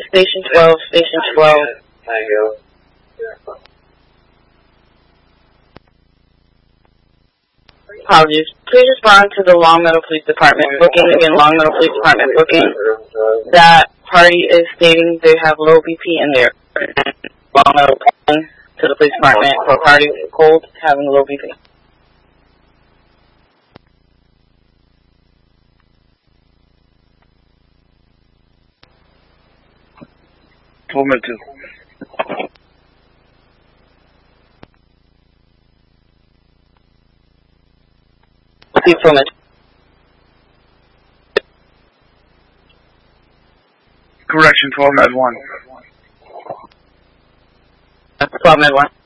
Station 12, Station 12. Apologies. Please respond to the Long Meadow Police Department booking. Again, Long Meadow Police Department booking. That party is stating they have low BP in there. Long Meadow booking to the police department for a party cold having low BP. Movement 2. Improvement. Correction, 12 med 1. 12 med 1.